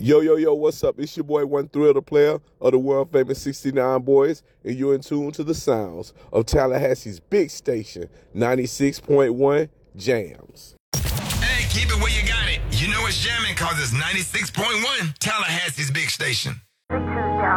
Yo, yo, yo, what's up? It's your boy, One Thrill, the player of the world famous 69 Boys, and you're in tune to the sounds of Tallahassee's big station, 96.1 Jams. Hey, keep it where you got it. You know it's jamming because it's 96.1 Tallahassee's big station.